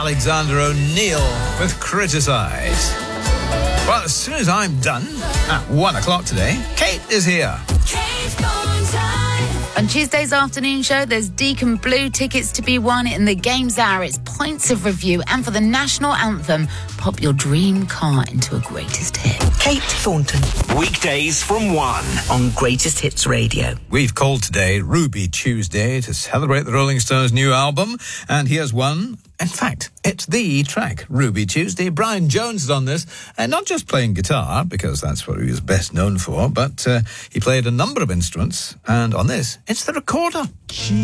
Alexander O'Neill with Criticise. Well, as soon as I'm done, at 1 o'clock today, Kate is here. On Tuesday's afternoon show, there's Deacon Blue tickets to be won in the Games Hour. It's points of review, and for the national anthem, pop your dream car into a greatest hit. Kate Thornton. Weekdays from 1 on Greatest Hits Radio. We've called today Ruby Tuesday to celebrate the Rolling Stones' new album, and here's one. In fact, it's the track, Ruby Tuesday. Brian Jones is on this, and not just playing guitar, because that's what he was best known for, but he played a number of instruments, and on this, it's the recorder.